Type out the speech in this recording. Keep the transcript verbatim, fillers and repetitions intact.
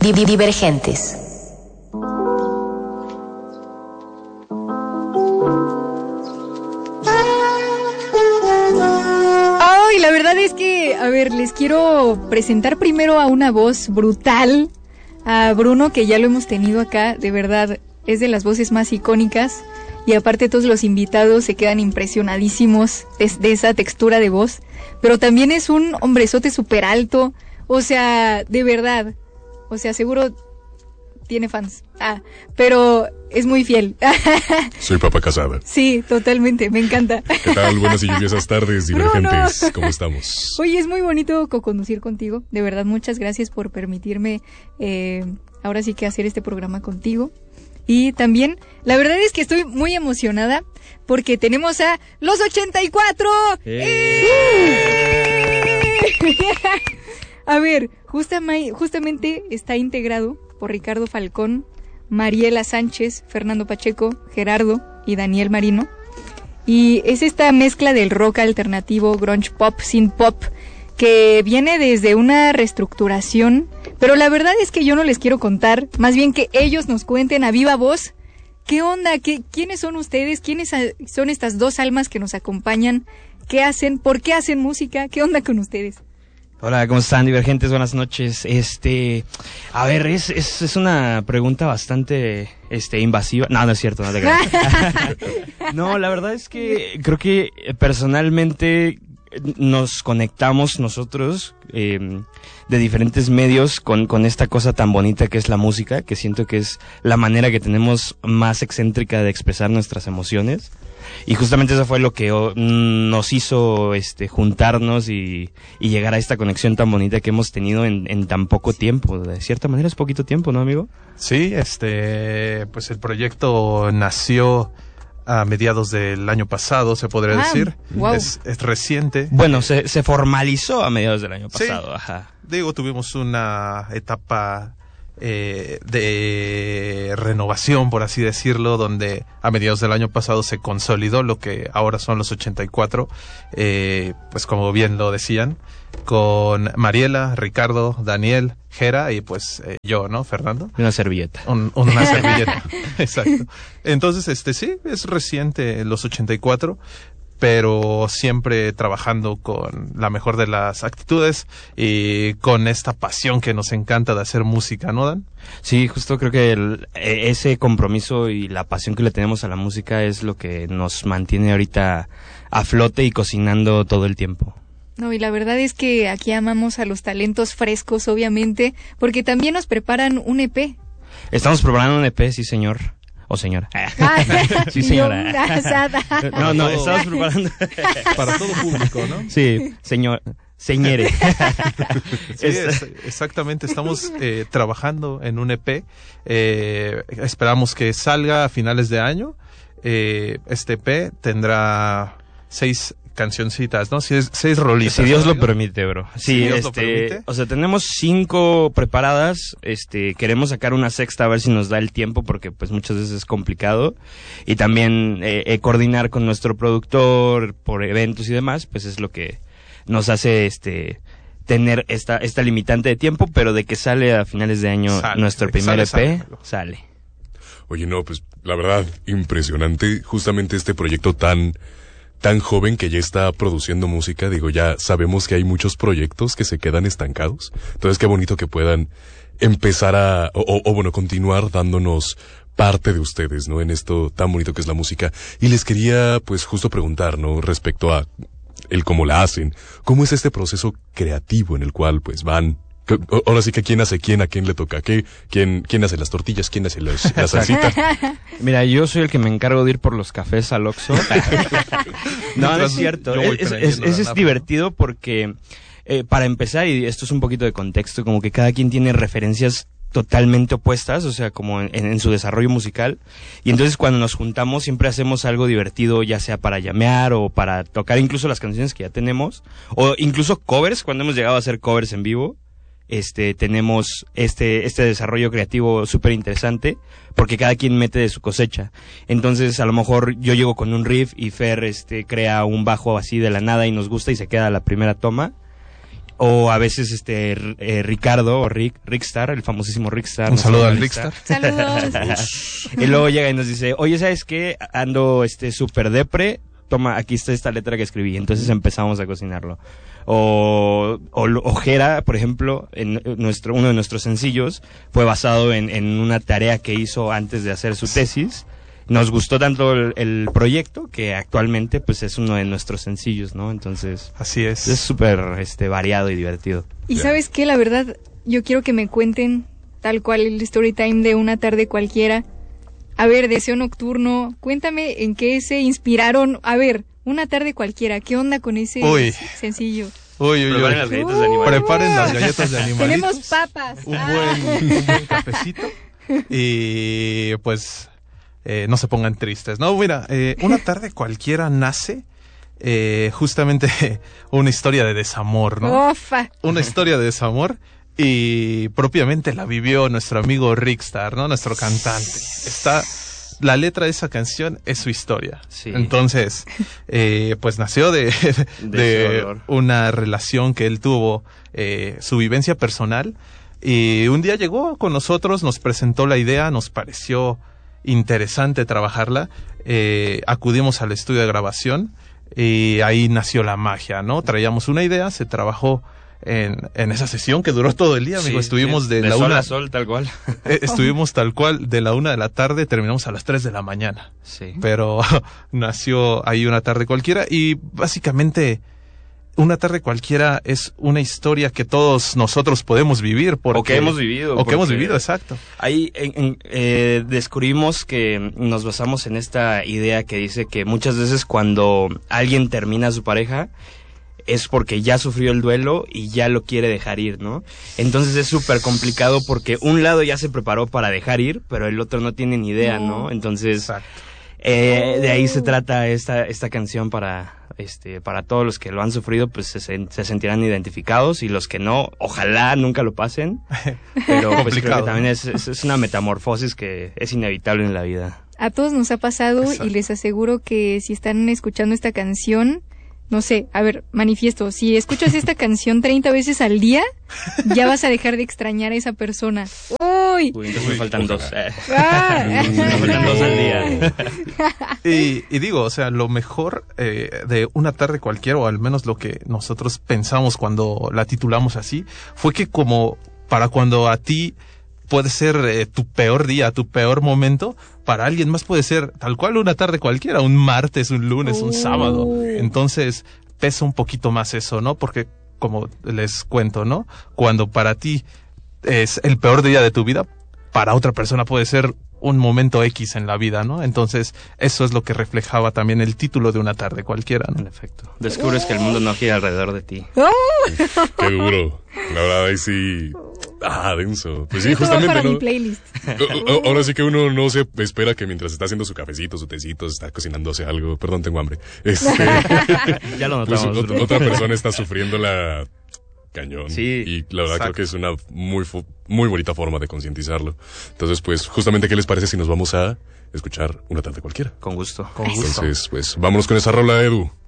Divergentes. Ay, la verdad es que, a ver, les quiero presentar primero a una voz brutal, a Bruno, que ya lo hemos tenido acá, de verdad, es de las voces más icónicas, y aparte todos los invitados se quedan impresionadísimos de, de esa textura de voz, pero también es un hombrezote súper alto, o sea, de verdad, o sea, seguro tiene fans, ah, pero es muy fiel. Soy papa casada. Sí, totalmente, me encanta. ¿Qué tal? Buenas y lluviosas tardes, divergentes. No, no. ¿Cómo estamos? Oye, es muy bonito co-conducir contigo, de verdad, muchas gracias por permitirme eh, ahora sí que hacer este programa contigo. Y también, la verdad es que estoy muy emocionada porque tenemos a los ochenta y cuatro. ¡Eh! ¡Eh! A ver, justamente, justamente está integrado por Ricardo Falcón, Mariela Sánchez, Fernando Pacheco, Gerardo y Daniel Marino. Y es esta mezcla del rock alternativo, grunge pop, synth pop, que viene desde una reestructuración, pero la verdad es que yo no les quiero contar, más bien que ellos nos cuenten a viva voz qué onda, qué, quiénes son ustedes, quiénes son estas dos almas que nos acompañan, qué hacen, por qué hacen música, qué onda con ustedes. Hola, ¿cómo están, divergentes? Buenas noches. Este, a ver, es, es, es una pregunta bastante, este, invasiva. No, no es cierto, no te creas. No, la verdad es que creo que personalmente nos conectamos nosotros eh, de diferentes medios con, con esta cosa tan bonita que es la música, que siento que es la manera que tenemos más excéntrica de expresar nuestras emociones. Y justamente eso fue lo que oh, nos hizo este juntarnos y, y llegar a esta conexión tan bonita que hemos tenido en, en tan poco tiempo. De cierta manera es poquito tiempo, ¿no, amigo? Sí, este, pues el proyecto nació a mediados del año pasado, se podría ah, decir. Wow. Es, es reciente. Bueno, se, se formalizó a mediados del año pasado. Sí, ajá. Digo, tuvimos una etapa eh, de renovación, por así decirlo, donde a mediados del año pasado se consolidó lo que ahora son los ochenta y cuatro, eh, pues como bien lo decían, con Mariela, Ricardo, Daniel, Gera y pues eh, yo, ¿no? Fernando. Una servilleta. Un, una servilleta, exacto. Entonces, este sí, es reciente los ochenta y cuatro, pero siempre trabajando con la mejor de las actitudes y con esta pasión que nos encanta de hacer música, ¿no, Dan? Sí, justo creo que el, ese compromiso y la pasión que le tenemos a la música es lo que nos mantiene ahorita a flote y cocinando todo el tiempo. No, y la verdad es que aquí amamos a los talentos frescos, obviamente, porque también nos preparan un E P. Estamos preparando un E P, sí, señor. O señora. Ah, sí, señora. No, no, todo, estamos preparando. Para todo público, ¿no? Sí, señor. Señere. Sí, es, exactamente. Estamos eh, trabajando en un E P. Eh, esperamos que salga a finales de año. Eh, este E P tendrá seis cancioncitas, ¿no? Seis, seis rolitas. Si Dios ¿no? lo permite, bro. Sí, si Dios este, lo permite. O sea, tenemos cinco preparadas, este, queremos sacar una sexta a ver si nos da el tiempo porque pues muchas veces es complicado y también eh, eh, coordinar con nuestro productor por eventos y demás, pues es lo que nos hace este tener esta esta limitante de tiempo, pero de que sale a finales de año sale, nuestro primer sale, E P, sale. sale. Oye, no, pues la verdad, impresionante justamente este proyecto tan tan joven que ya está produciendo música. Digo, ya sabemos que hay muchos proyectos que se quedan estancados. Entonces, qué bonito que puedan empezar a, o, o, o bueno, continuar dándonos parte de ustedes, ¿no? En esto tan bonito que es la música. Y les quería, pues, justo preguntar, ¿no? Respecto a el cómo la hacen. ¿Cómo es este proceso creativo en el cual, pues, van? Ahora sí que quién hace quién, a quién le toca qué, quién, quién hace las tortillas, quién hace los, la salsita. Mira, yo soy el que me encargo de ir por los cafés al Oxxo. No, no es cierto. Es, es, es, es divertido porque, eh, para empezar, y esto es un poquito de contexto, como que cada quien tiene referencias totalmente opuestas, o sea, como en, en su desarrollo musical, y entonces cuando nos juntamos siempre hacemos algo divertido, ya sea para llamear o para tocar incluso las canciones que ya tenemos, o incluso covers, cuando hemos llegado a hacer covers en vivo. Este, tenemos este, este desarrollo creativo súper interesante, porque cada quien mete de su cosecha. Entonces, a lo mejor yo llego con un riff y Fer, este, crea un bajo así de la nada y nos gusta y se queda la primera toma. O a veces este eh, Ricardo o Rick, Rickstar, el famosísimo Rickstar. Un saludo al Rickstar. Saludos. Y luego llega y nos dice, oye, ¿sabes qué? Ando este súper depre, toma, aquí está esta letra que escribí. Entonces empezamos a cocinarlo. O, o, o Jera, por ejemplo, en nuestro, uno de nuestros sencillos fue basado en, en una tarea que hizo antes de hacer su tesis. Nos gustó tanto el, el proyecto que actualmente pues es uno de nuestros sencillos, ¿no? Entonces, así es. Es súper este, variado y divertido. Y ¿sabes qué? La verdad, yo quiero que me cuenten tal cual el story time de una tarde cualquiera. A ver, Deseo Nocturno, cuéntame en qué se inspiraron. A ver, una tarde cualquiera, ¿qué onda con ese Uy. sencillo? Uy, uy, uy. Preparen las galletas de animalitos. Preparen las galletas de animalitos. Tenemos papas. Un Ah. buen, un buen cafecito. Y pues eh, no se pongan tristes. No, mira, eh, una tarde cualquiera nace eh, justamente una historia de desamor, ¿no? Ofa. Una historia de desamor y propiamente la vivió nuestro amigo Rickstar, ¿no? Nuestro cantante. Está... La letra de esa canción es su historia. Sí. Entonces, eh, pues nació de, de, de una relación que él tuvo, eh, su vivencia personal. Y un día llegó con nosotros, nos presentó la idea, nos pareció interesante trabajarla. Eh, acudimos al estudio de grabación y ahí nació la magia, ¿no? Traíamos una idea, se trabajó en, en esa sesión que duró todo el día, amigo. Sí, estuvimos sí, de, de la sol una a sol, tal cual. eh, estuvimos tal cual de la una de la tarde, terminamos a las tres de la mañana. Sí. Pero nació ahí una tarde cualquiera y básicamente una tarde cualquiera es una historia que todos nosotros podemos vivir. Porque, o que hemos vivido. O que hemos vivido, exacto. Ahí en, en, eh, descubrimos que nos basamos en esta idea que dice que muchas veces cuando alguien termina a su pareja es porque ya sufrió el duelo y ya lo quiere dejar ir, ¿no? Entonces es súper complicado porque un lado ya se preparó para dejar ir, pero el otro no tiene ni idea, ¿no? Entonces, eh, de ahí se trata esta esta canción para este para todos los que lo han sufrido, pues se, se sentirán identificados y los que no, ojalá nunca lo pasen, pero pues creo que también es, es, es una metamorfosis que es inevitable en la vida. A todos nos ha pasado. Exacto. Y les aseguro que si están escuchando esta canción, no sé, a ver, manifiesto, si escuchas esta canción treinta veces al día, ya vas a dejar de extrañar a esa persona. ¡Uy! Uy, entonces me faltan dos. Eh. Ah. Me faltan dos al día. Y, y digo, o sea, lo mejor eh, de una tarde cualquiera, o al menos lo que nosotros pensamos cuando la titulamos así, fue que como para cuando a ti puede ser eh, tu peor día, tu peor momento, para alguien más puede ser tal cual una tarde cualquiera, un martes, un lunes, un sábado. Entonces pesa un poquito más eso, ¿no? Porque como les cuento, ¿no? Cuando para ti es el peor día de tu vida, para otra persona puede ser un momento X en la vida, ¿no? Entonces, eso es lo que reflejaba también el título de una tarde cualquiera, ¿no? En efecto. Descubres que el mundo no gira alrededor de ti. Qué duro. La verdad, ahí sí... Ah, denso. Pues sí, justamente, para ¿no? mi playlist. Ahora sí que uno no se espera que mientras está haciendo su cafecito, su tecito, está cocinándose algo. Perdón, tengo hambre. Este, ya lo notamos. Pues, otra, otra persona está sufriendo la... cañón. Sí, y la verdad exacto. Creo que es una muy muy bonita forma de concientizarlo. Entonces, pues, justamente, ¿qué les parece si nos vamos a escuchar una tarde cualquiera? Con gusto. Con gusto. Entonces, pues, vámonos con esa rola, Edu.